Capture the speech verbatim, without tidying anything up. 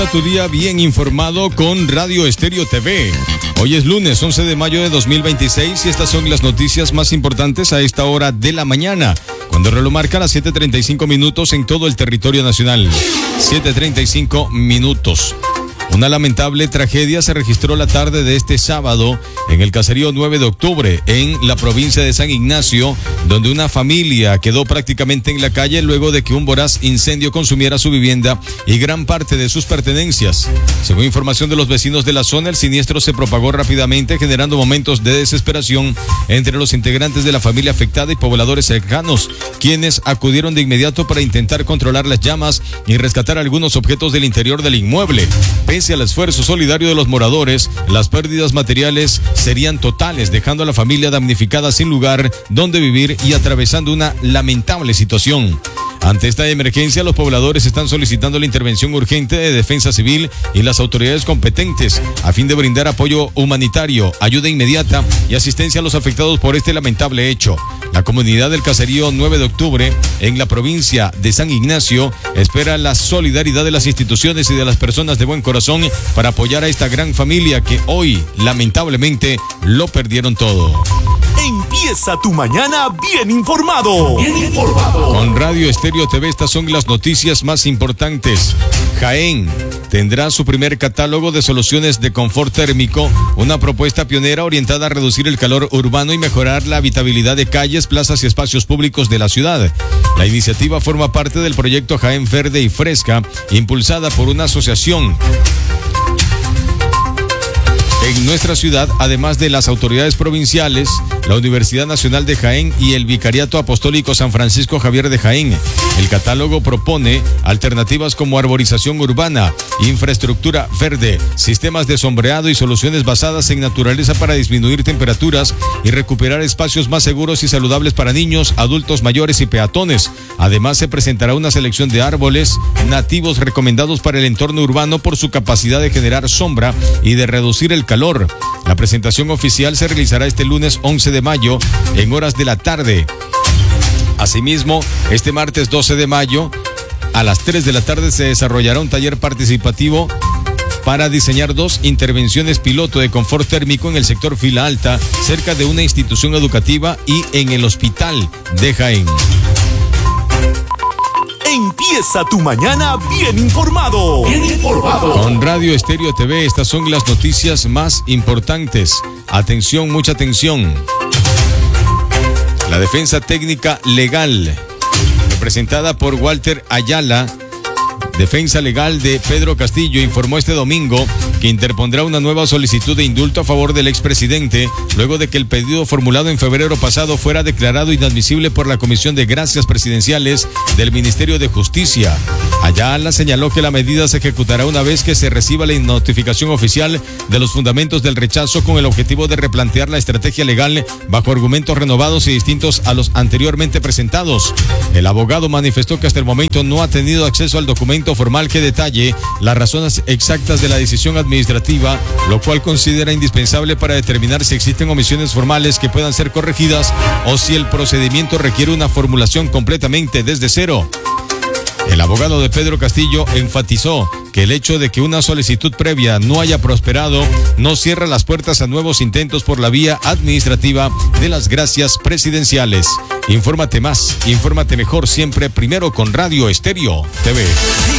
Tu día bien informado con Radio Estéreo T V. Hoy es lunes once de mayo de dos mil veintiséis y estas son las noticias más importantes a esta hora de la mañana, cuando el reloj marca las siete treinta y cinco minutos en todo el territorio nacional. siete treinta y cinco minutos. Una lamentable tragedia se registró la tarde de este sábado en el caserío nueve de octubre, en la provincia de San Ignacio, donde una familia quedó prácticamente en la calle luego de que un voraz incendio consumiera su vivienda y gran parte de sus pertenencias. Según información de los vecinos de la zona, el siniestro se propagó rápidamente, generando momentos de desesperación entre los integrantes de la familia afectada y pobladores cercanos, quienes acudieron de inmediato para intentar controlar las llamas y rescatar algunos objetos del interior del inmueble. Pese al esfuerzo solidario de los moradores, las pérdidas materiales serían totales, dejando a la familia damnificada sin lugar donde vivir y atravesando una lamentable situación. Ante esta emergencia, los pobladores están solicitando la intervención urgente de Defensa Civil y las autoridades competentes a fin de brindar apoyo humanitario, ayuda inmediata y asistencia a los afectados por este lamentable hecho. La comunidad del caserío nueve de octubre, en la provincia de San Ignacio, espera la solidaridad de las instituciones y de las personas de buen corazón para apoyar a esta gran familia que hoy, lamentablemente, lo perdieron todo. Empieza tu mañana bien informado. Bien informado. Con Radio Estéreo T V, estas son las noticias más importantes. Jaén tendrá su primer catálogo de soluciones de confort térmico, una propuesta pionera orientada a reducir el calor urbano y mejorar la habitabilidad de calles, plazas y espacios públicos de la ciudad. La iniciativa forma parte del proyecto Jaén Verde y Fresca, impulsada por una asociación en nuestra ciudad, además de las autoridades provinciales, la Universidad Nacional de Jaén y el Vicariato Apostólico San Francisco Javier de Jaén. El catálogo propone alternativas como arborización urbana, infraestructura verde, sistemas de sombreado y soluciones basadas en naturaleza para disminuir temperaturas y recuperar espacios más seguros y saludables para niños, adultos mayores y peatones. Además, se presentará una selección de árboles nativos recomendados para el entorno urbano por su capacidad de generar sombra y de reducir el calor. La presentación oficial se realizará este lunes once de mayo en horas de la tarde. Asimismo, este martes doce de mayo a las tres de la tarde se desarrollará un taller participativo para diseñar dos intervenciones piloto de confort térmico en el sector Fila Alta, cerca de una institución educativa y en el hospital de Jaén. Empieza tu mañana bien informado. Bien informado. Con Radio Estéreo T V, estas son las noticias más importantes. Atención, mucha atención. La defensa técnica legal, representada por Walter Ayala, defensa legal de Pedro Castillo, informó este domingo que interpondrá una nueva solicitud de indulto a favor del expresidente luego de que el pedido formulado en febrero pasado fuera declarado inadmisible por la Comisión de Gracias Presidenciales del Ministerio de Justicia. Ayala señaló que la medida se ejecutará una vez que se reciba la notificación oficial de los fundamentos del rechazo, con el objetivo de replantear la estrategia legal bajo argumentos renovados y distintos a los anteriormente presentados. El abogado manifestó que hasta el momento no ha tenido acceso al documento formal que detalle las razones exactas de la decisión administrativa, lo cual considera indispensable para determinar si existen omisiones formales que puedan ser corregidas o si el procedimiento requiere una formulación completamente desde cero. El abogado de Pedro Castillo enfatizó que el hecho de que una solicitud previa no haya prosperado no cierra las puertas a nuevos intentos por la vía administrativa de las gracias presidenciales. Infórmate más, infórmate mejor siempre, primero con Radio Estéreo T V.